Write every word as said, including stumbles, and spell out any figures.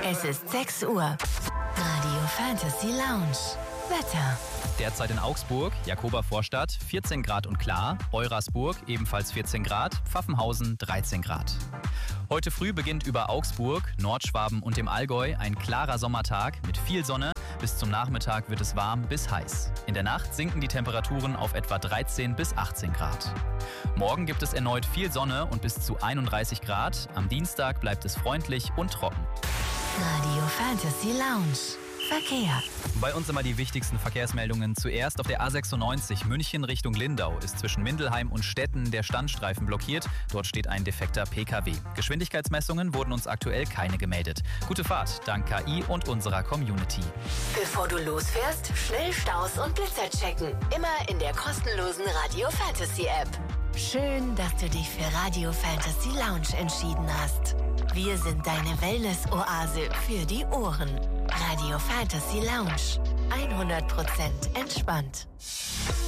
Es ist sechs Uhr. Radio Fantasy Lounge. Wetter. Derzeit in Augsburg, Jakoba-Vorstadt, vierzehn Grad und klar, Eurasburg ebenfalls vierzehn Grad, Pfaffenhausen dreizehn Grad. Heute früh beginnt über Augsburg, Nordschwaben und dem Allgäu ein klarer Sommertag mit viel Sonne. Bis zum Nachmittag wird es warm bis heiß. In der Nacht sinken die Temperaturen auf etwa dreizehn bis achtzehn Grad. Morgen gibt es erneut viel Sonne und bis zu einunddreißig Grad. Am Dienstag bleibt es freundlich und trocken. Radio Fantasy Lounge. Verkehr. Bei uns immer die wichtigsten Verkehrsmeldungen. Zuerst auf der A sechsundneunzig München Richtung Lindau ist zwischen Mindelheim und Stetten der Standstreifen blockiert. Dort steht ein defekter P K W. Geschwindigkeitsmessungen wurden uns aktuell keine gemeldet. Gute Fahrt dank K I und unserer Community. Bevor du losfährst, schnell Staus und Blitzer checken. Immer in der kostenlosen Radio Fantasy App. Schön, dass du dich für Radio Fantasy Lounge entschieden hast. Wir sind deine Wellness-Oase für die Ohren. Radio Fantasy Lounge. hundert Prozent entspannt.